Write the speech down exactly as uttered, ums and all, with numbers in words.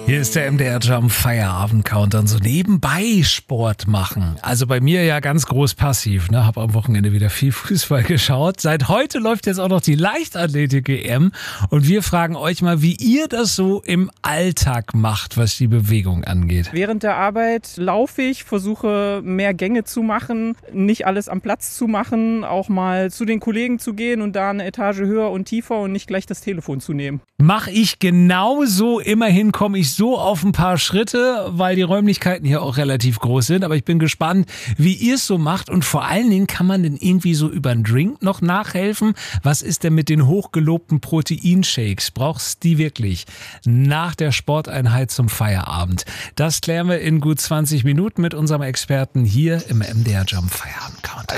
Hier ist der M D R Jump Feierabend Countdown. So nebenbei Sport machen. Also bei mir ja ganz groß passiv. Ne? Hab am Wochenende wieder viel Fußball geschaut. Seit heute läuft jetzt auch noch die Leichtathletik-E M. Und wir fragen euch mal, wie ihr das so im Alltag macht, was die Bewegung angeht. Während der Arbeit laufe ich, versuche mehr Gänge zu machen, nicht alles am Platz zu machen, auch mal zu den Kollegen zu gehen und da eine Etage höher und tiefer und nicht gleich das Telefon zu nehmen. Mach ich genauso. Immerhin komme ich so auf ein paar Schritte, weil die Räumlichkeiten hier auch relativ groß sind. Aber ich bin gespannt, wie ihr es so macht. Und vor allen Dingen, kann man denn irgendwie so über einen Drink noch nachhelfen? Was ist denn mit den hochgelobten Proteinshakes? Brauchst du die wirklich nach der Sporteinheit zum Feierabend? Das klären wir in gut zwanzig Minuten mit unserem Experten hier im M D R Jump Feierabend Countdown.